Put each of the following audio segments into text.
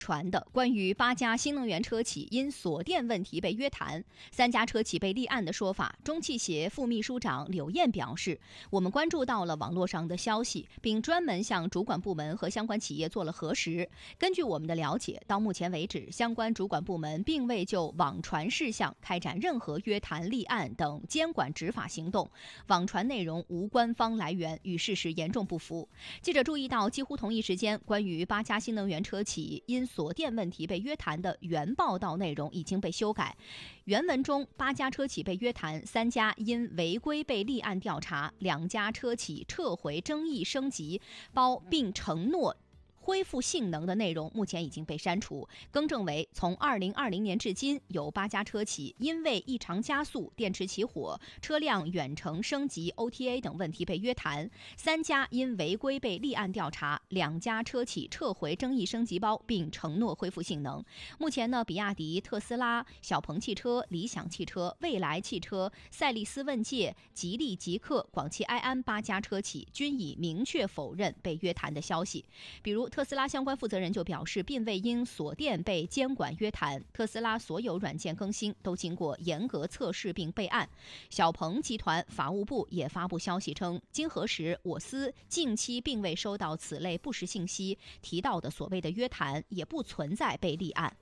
传的关于8家新能源车企因锁电问题被约谈，3家车企被立案的说法，中汽协副秘书长柳燕表示，我们关注到了网络上的消息，并专门向主管部门和相关企业做了核实。根据我们的了解，到目前为止，相关主管部门并未就网传事项开展任何约谈、立案等监管执法行动，网传内容无官方来源，与事实严重不符。记者注意到，几乎同一时间，关于8家新能源车企因锁电问题被约谈的原报道内容已经被修改。原文中8家车企被约谈，3家因违规被立案调查，2家车企撤回争议升级包并承诺恢复性能的内容目前已经被删除，更正为从2020年至今，有8家车企因为异常加速、电池起火、车辆远程升级 OTA 等问题被约谈，3家因违规被立案调查，2家车企撤回争议升级包并承诺恢复性能。目前呢，比亚迪、特斯拉、小鹏汽车、理想汽车、蔚来汽车、赛力斯问界、吉利、极客、广汽埃安8家车企均已明确否认被约谈的消息。比如特斯拉相关负责人就表示，并未因锁电被监管约谈，特斯拉所有软件更新都经过严格测试并备案。小鹏集团法务部也发布消息称，经核实，我司近期并未收到此类不实信息，提到的所谓的约谈也不存在被立案。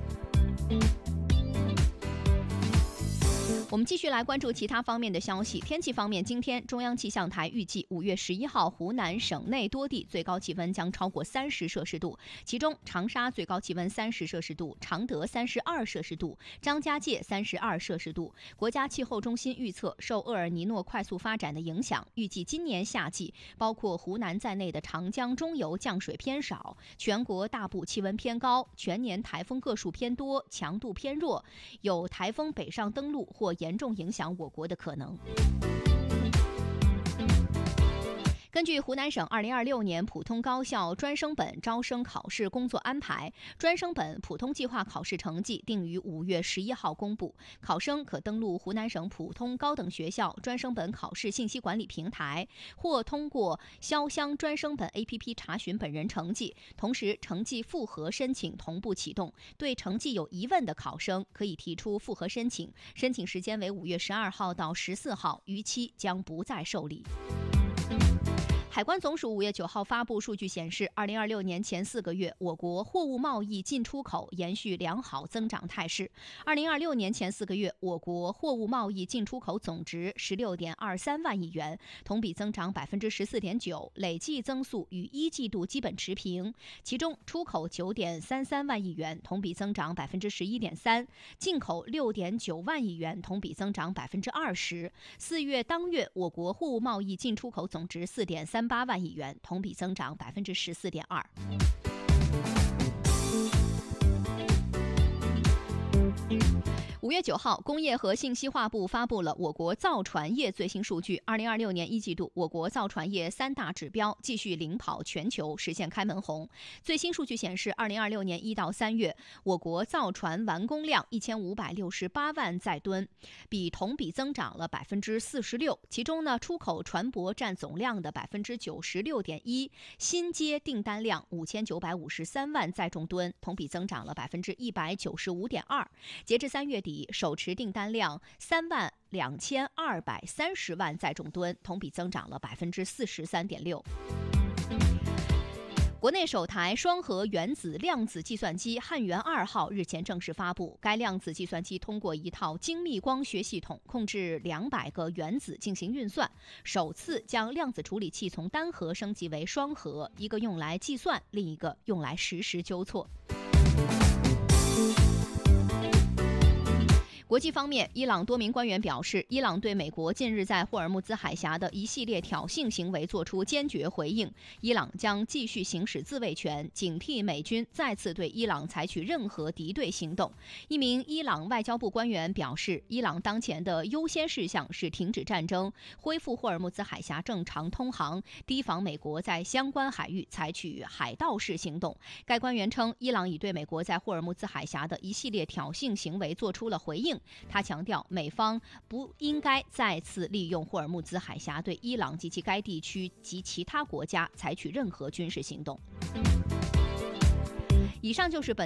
我们继续来关注其他方面的消息。天气方面，今天中央气象台预计5月11号湖南省内多地最高气温将超过30摄氏度，其中长沙最高气温30摄氏度，常德32摄氏度，张家界32摄氏度。国家气候中心预测，受厄尔尼诺快速发展的影响，预计今年夏季包括湖南在内的长江中游降水偏少，全国大部气温偏高，全年台风个数偏多，强度偏弱，有台风北上登陆或严重影响我国的可能。根据湖南省2026年普通高校专升本招生考试工作安排，专升本普通计划考试成绩定于5月11号公布。考生可登录湖南省普通高等学校专升本考试信息管理平台，或通过潇湘专升本 APP 查询本人成绩，同时成绩复核申请同步启动。对成绩有疑问的考生可以提出复核申请，申请时间为5月12号到14号，逾期将不再受理。海关总署5月9号发布数据显示，2026年前4个月，我国货物贸易进出口延续良好增长态势。2026年前4个月，我国货物贸易进出口总值16.23万亿元，同比增长14.9%，累计增速与1季度基本持平。其中，出口9.33万亿元，同比增长11.3%，进口6.9万亿元，同比增长20%。4月当月，我国货物贸易进出口总值4.38万亿元，同比增长14.2%。5月9号，工业和信息化部发布了我国造船业最新数据。2026年1季度，我国造船业3大指标继续领跑全球，实现开门红。最新数据显示，2026年1到3月，我国造船完工量1568万载吨，比同比增长了46%。其中呢，出口船舶占总量的96.1%，新接订单量5953万载重吨，同比增长了195.2%。截至3月底，手持订单量32230万载重吨，同比增长了43.6%。国内首台双核原子量子计算机汉源2号日前正式发布。该量子计算机通过一套精密光学系统控制200个原子进行运算，首次将量子处理器从单核升级为双核，一个用来计算，另一个用来实时纠错。国际方面，伊朗多名官员表示，伊朗对美国近日在霍尔木兹海峡的一系列挑衅行为作出坚决回应，伊朗将继续行使自卫权，警惕美军再次对伊朗采取任何敌对行动。一名伊朗外交部官员表示，伊朗当前的优先事项是停止战争，恢复霍尔木兹海峡正常通航，提防美国在相关海域采取海盗式行动。该官员称，伊朗已对美国在霍尔木兹海峡的一系列挑衅行为做出了回应。他强调，美方不应该再次利用霍尔木兹海峡对伊朗及其该地区及其他国家采取任何军事行动。 以上就是本